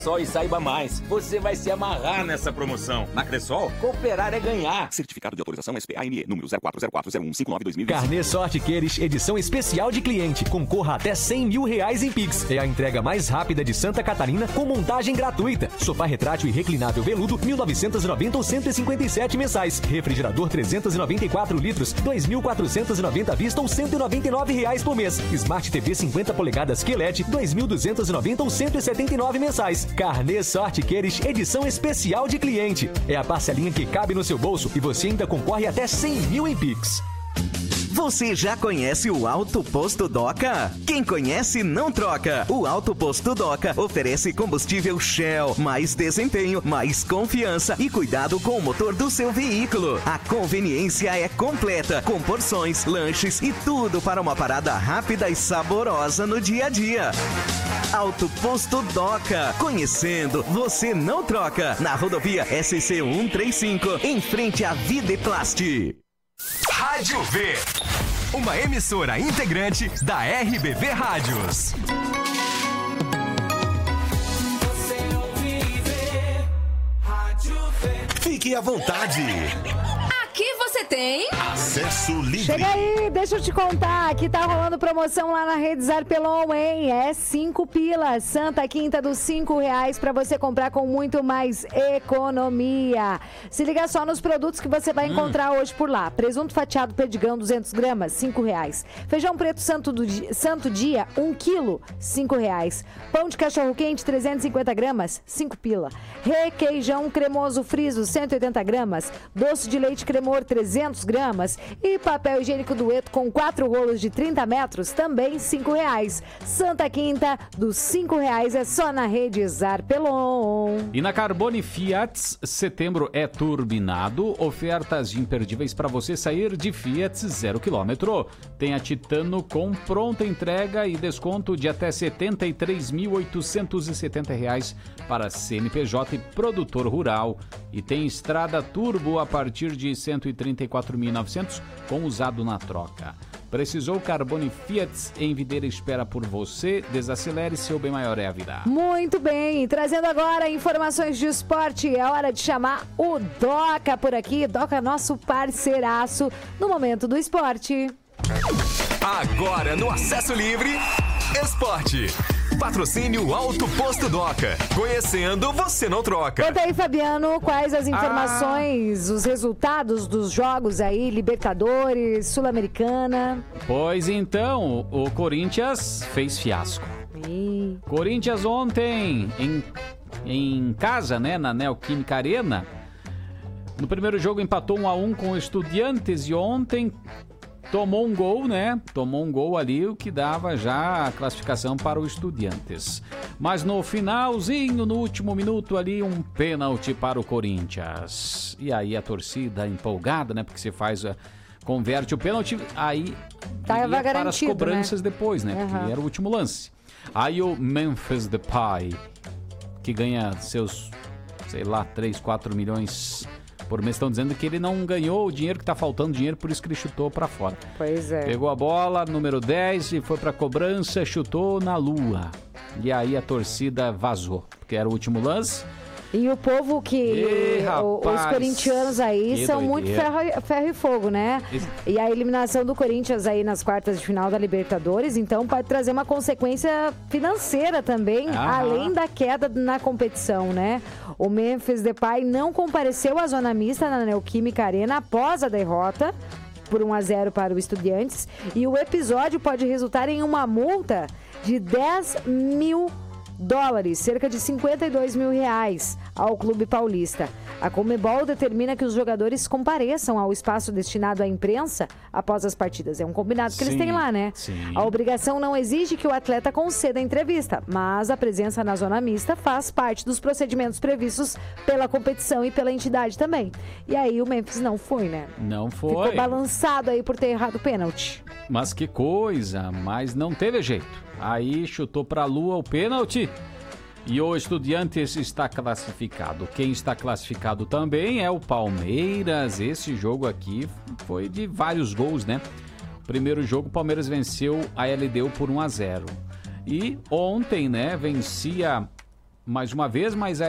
Só e saiba mais, você vai se amarrar nessa promoção. Na Cressol, cooperar é ganhar. Certificado de autorização SPAME, número 04040159-2020. Carnê Sorte Queires, edição especial de cliente. Concorra até R$100 mil em Pix. É a entrega mais rápida de Santa Catarina com montagem gratuita. Sofá retrátil e reclinável veludo, 1.990 ou 157 mensais. Refrigerador 394 litros, 2.490 à vista ou R$199 por mês. Smart TV 50 polegadas QLED, 2.290 ou 179 mensais. Carnê Sorte Queires, edição especial de cliente. É a parcelinha que cabe no seu bolso e você ainda concorre até R$100 mil em Pix. Você já conhece o Alto Posto Doca? Quem conhece não troca. O Alto Posto Doca oferece combustível Shell, mais desempenho, mais confiança e cuidado com o motor do seu veículo. A conveniência é completa, com porções, lanches e tudo para uma parada rápida e saborosa no dia a dia. Alto Posto Doca. Conhecendo, você não troca. Na rodovia SC 135, em frente à Videplast. Rádio V, uma emissora integrante da RBV Rádios. Você ouve e vê, Rádio V. Fique à vontade. Aqui você tem acesso livre. Chega aí, deixa eu te contar. Aqui tá rolando promoção lá na Rede Zarpelon, hein? É 5 pilas. Santa Quinta dos R$5 pra você comprar com muito mais economia. Se liga só nos produtos que você vai encontrar hoje por lá. Presunto fatiado Perdigão 200 gramas, R$5. Feijão preto Santo Dia, 1 quilo, R$5. Pão de cachorro quente 350 gramas, 5 pila. Requeijão cremoso friso 180 gramas. Doce de leite cremor 300 gramas e papel higiênico Dueto com 4 rolos de 30 metros, também R$5. Santa Quinta dos R$5 é só na Rede Zarpelon. E na Carbone Fiat, setembro é turbinado, ofertas imperdíveis para você sair de Fiat 0 km. Tem a Titano com pronta entrega e desconto de até R$ 73.870 para CNPJ e produtor rural. E tem estrada turbo a partir de R$ 134.900 com usado na troca. Precisou Carbone Fiat em Videira espera por você. Desacelere, seu bem maior é a vida. Muito bem, trazendo agora informações de esporte. É hora de chamar o Doca por aqui. Doca, nosso parceiraço no momento do esporte. Agora no Acesso Livre, Esporte. Patrocínio Alto Posto Doca. Conhecendo, você não troca. Conta aí, Fabiano, quais as informações, os resultados dos jogos aí, Libertadores, Sul-Americana. Pois então, o Corinthians fez fiasco. Corinthians ontem, em casa, né, na Neoquímica Arena, no primeiro jogo empatou 1-1 com o Estudiantes e ontem tomou um gol, né? Tomou um gol ali, o que dava já a classificação para o Estudiantes. Mas no finalzinho, no último minuto ali, um pênalti para o Corinthians. E aí a torcida empolgada, né? Porque você converte o pênalti, aí tava para as cobranças, né? Depois, né? Uhum. Porque era o último lance. Aí o Memphis Depay, que ganha seus, sei lá, 3, 4 milhões por mês, estão dizendo que ele não ganhou o dinheiro, que tá faltando dinheiro, por isso que ele chutou para fora. Pois é. Pegou a bola, número 10, e foi pra cobrança, chutou na lua. E aí a torcida vazou, porque era o último lance. E o povo os corintianos aí são muito ferro e fogo, né? E a eliminação do Corinthians aí nas quartas de final da Libertadores, então pode trazer uma consequência financeira também, além da queda na competição, né? O Memphis Depay não compareceu à zona mista na Neoquímica Arena após a derrota por 1-0 para o Estudiantes, e o episódio pode resultar em uma multa de $10 mil, cerca de R$52 mil ao clube paulista. A Conmebol determina que os jogadores compareçam ao espaço destinado à imprensa após as partidas. É um combinado que eles têm lá, né? Sim. A obrigação não exige que o atleta conceda a entrevista, mas a presença na zona mista faz parte dos procedimentos previstos pela competição e pela entidade também. E aí o Memphis não foi, né? Não foi. Ficou balançado aí por ter errado o pênalti. Mas que coisa, mas não teve jeito. Aí chutou pra lua o pênalti e o Estudiantes está classificado. Quem está classificado também é o Palmeiras. Esse jogo aqui foi de vários gols, né? Primeiro jogo, o Palmeiras venceu a LDU por 1-0. E ontem, né, vencia mais uma vez, mas